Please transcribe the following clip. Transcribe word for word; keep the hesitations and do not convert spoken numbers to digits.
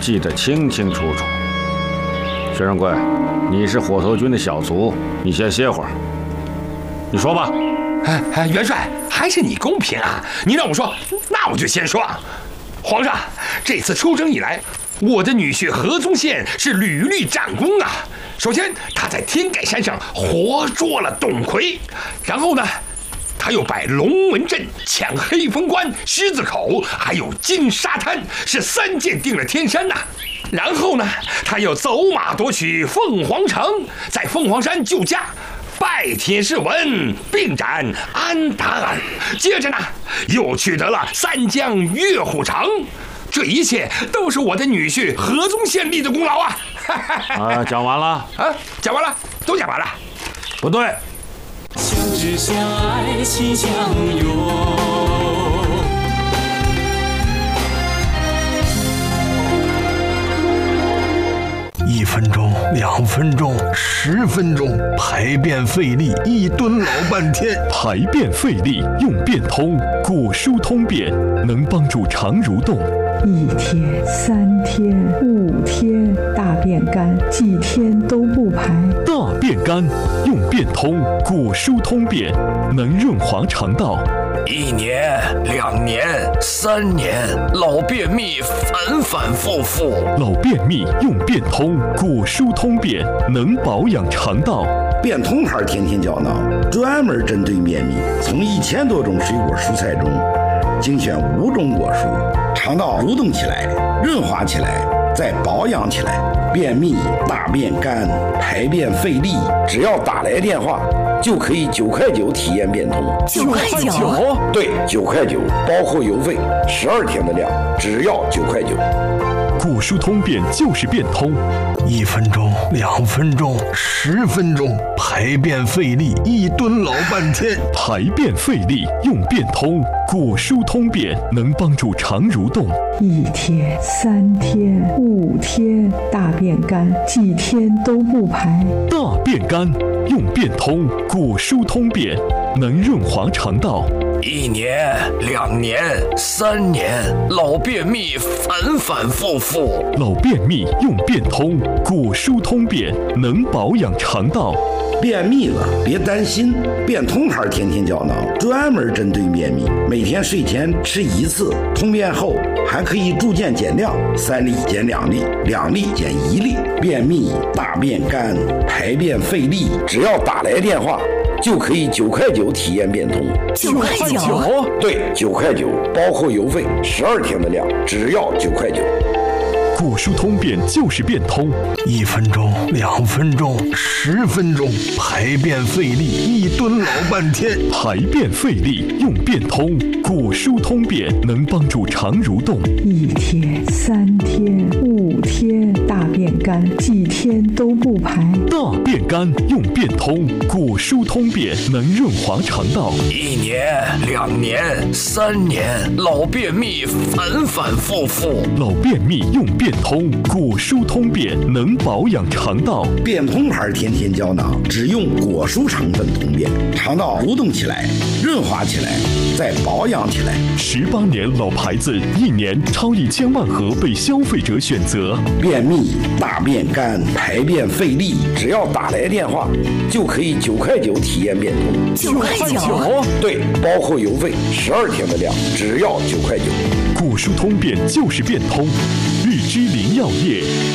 记得清清楚楚。薛仁贵，你是火头军的小卒，你先歇会儿。你说吧。 哎哎，元帅，还是你公平啊！你让我说，那我就先说。皇上，这次出征以来，我的女婿何宗宪是屡屡战功啊。首先，他在天盖山上活捉了董魁，然后呢，他又摆龙门阵、抢黑风关、狮子口，还有金沙滩，是三箭定了天山呐、啊。然后呢，他又走马夺取凤凰城，在凤凰山救驾，拜铁士文，并斩安达尔。接着呢，又取得了三江岳虎城。这一切都是我的女婿何宗宪立的功劳啊！ 啊，讲完了啊，讲完了，都讲完了。 不对， 相知相爱心相拥。 一分钟，两分钟，十分钟，排便费力，一蹲老半天。 排便费力用便通，果蔬通便能帮助肠蠕动。 一天、三天、五天，大便干，几天都不排。 大便干用便通，果蔬通便能润滑肠道。 一年、两年、三年，老便秘反反复复。 老便秘用便通，果蔬通便能保养肠道。 便通牌天天胶囊专门针对便秘，从一千多种水果蔬菜中精选五种果蔬，肠道蠕动起来，润滑起来，再保养起来。便秘、大便干、排便费力，只要打来电话，就可以九块九体验便通。 九块九？ 对，九块九，包括邮费，十二天的量，只要九块九。 果蔬通便就是便通， 一分钟、两分钟、十分钟，排便费力，一蹲老半天。 排便费力用便通，果蔬通便能帮助肠蠕动。 一天、三天、五天，大便干，几天都不排。 大便干用便通，果蔬通便能润滑肠道。 一年、两年、三年，老便秘反反复复。 老便秘用便通，果蔬通便能保养肠道。 便秘了别担心，便通牌天天胶囊专门针对便秘，每天睡前吃一次，通便后还可以逐渐减量，三粒减两粒，两粒减一粒。便秘、大便干、排便费力，只要打来电话，就可以九块九体验便通。 九块九？ 对，九块九，包括邮费，十二天的量，只要九块九。 果蔬通便就是便通， 一分钟、两分钟、十分钟，排便费力，一蹲老半天。 排便费力用便通，果蔬通便能帮助肠蠕动。 一天、三天、五天，大便干，几天都不排。 大便干用便通，果蔬通便能润滑肠道。 一年、两年、三年，老便秘反反复复。 老便秘用便通，果蔬通便能保养肠道。 便通牌天天胶囊只用果蔬成分通便，肠道蠕动起来，润滑起来，再保养起来。 十八年老牌子，一年超一千万盒被消费者选择。 便秘、大便干、排便费力，只要打来电话，就可以九块九体验便通。 九块九？ 对，包括邮费，十二天的量，只要九块九。 果蔬通便就是便通，日之林药业